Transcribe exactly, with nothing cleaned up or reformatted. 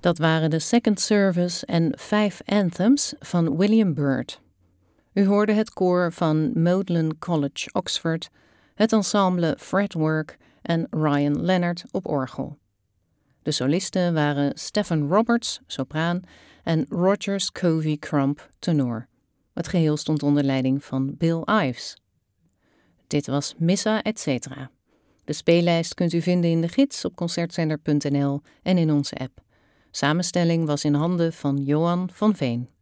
Dat waren de Second Service en vijf anthems van William Byrd. U hoorde het koor van Magdalen College, Oxford, het ensemble Fretwork en Ryan Leonard op orgel. De solisten waren Stephen Roberts, sopraan, en Roger Scovey Crump, tenor. Het geheel stond onder leiding van Bill Ives. Dit was Missa et cetera. De speellijst kunt u vinden in de gids op concertzender punt n l en in onze app. Samenstelling was in handen van Johan van Veen.